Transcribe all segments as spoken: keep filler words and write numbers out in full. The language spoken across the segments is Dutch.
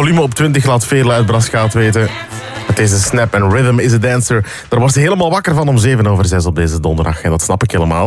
volume op twintig laat Veerle uit Braschaat weten. Met deze Snap and Rhythm is a Dancer. Daar was ze helemaal wakker van om zeven over zes op deze donderdag. En dat snap ik helemaal.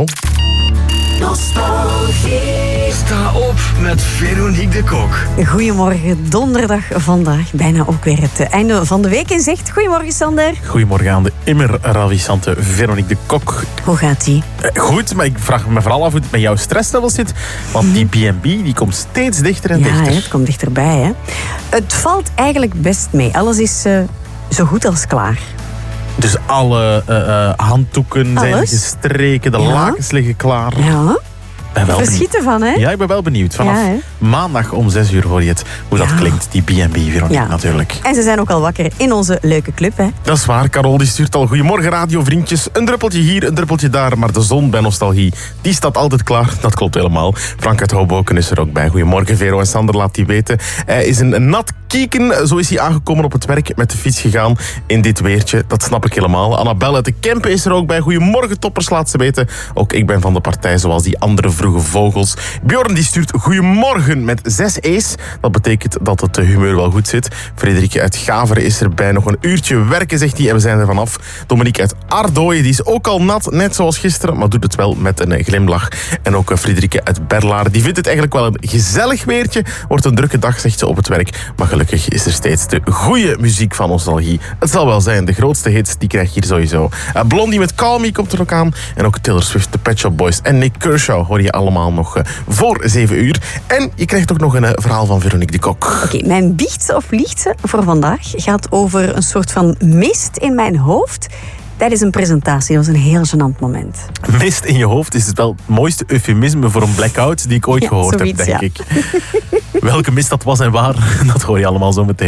Nostalgie. Sta op met Veronique de Kok. Goedemorgen, donderdag vandaag. Bijna ook weer het einde van de week in zicht. Goedemorgen, Sander. Goedemorgen aan de immer ravissante Veronique de Kok. Hoe gaat die? Eh, goed, maar ik vraag me vooral af hoe het met jouw stresslevel zit. Want die B en B die komt steeds dichter en Ja, dichter. hè, het komt dichterbij. Hè. Het valt eigenlijk best mee. Alles is uh, zo goed als klaar. Dus alle uh, uh, handdoeken zijn Alles? gestreken, de Ja. lakens liggen klaar. Ja, Ben wel benieuwd. verschieten van, hè? Ja, ik ben wel benieuwd. Vanaf Ja, hè? maandag om zes uur hoor je het. Hoe dat Ja. klinkt, die B en B, Veronique, Ja. natuurlijk. En ze zijn ook al wakker in onze leuke club, hè? Dat is waar. Carol die stuurt al goedemorgen radiovriendjes. Een druppeltje hier, een druppeltje daar. Maar de zon bij nostalgie, die staat altijd klaar. Dat klopt helemaal. Frank uit Hoboken is er ook bij. Goedemorgen, Vero en Sander, laat die weten. Hij is een nat kieken. Zo is hij aangekomen op het werk, met de fiets gegaan in dit weertje. Dat snap ik helemaal. Annabel uit de Kempen is er ook bij. Goedemorgen, toppers, laat ze weten. Ook ik ben van de partij, zoals die andere vroege vogels. Bjorn die stuurt goedemorgen met zes E's. Dat betekent dat het humeur wel goed zit. Frederike uit Gaveren is erbij. Nog een uurtje werken, zegt hij, en we zijn er vanaf. Dominique uit Ardooien, die is ook al nat, net zoals gisteren, maar doet het wel met een glimlach. En ook Frederike uit Berlaren, die vindt het eigenlijk wel een gezellig weertje. Wordt een drukke dag, zegt ze, op het werk. Maar gelukkig is er steeds de goede muziek van nostalgie. Het zal wel zijn, de grootste hits, die krijg je hier sowieso. Uh, Blondie met Call Me komt er ook aan. En ook Taylor Swift, de Pet Shop Boys en Nick Kershaw hoor je allemaal nog uh, voor zeven uur. En je krijgt ook nog een uh, verhaal van Veronique de Kok. Oké, okay, mijn biechtse of liegtse voor vandaag gaat over een soort van mist in mijn hoofd tijdens een presentatie. Dat was een heel gênant moment. Mist in je hoofd is het wel het mooiste eufemisme voor een blackout die ik ooit Ja, gehoord zoiets, heb, denk ja. ik. Welke mist dat was en waar, dat hoor je allemaal zo meteen.